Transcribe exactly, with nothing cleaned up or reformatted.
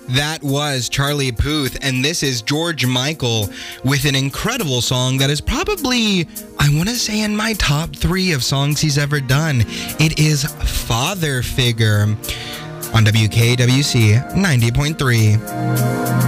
That was Charlie Puth, and this is George Michael with an incredible song that is probably, I want to say, in my top three of songs he's ever done. It is Father Figure on W K W C ninety point three.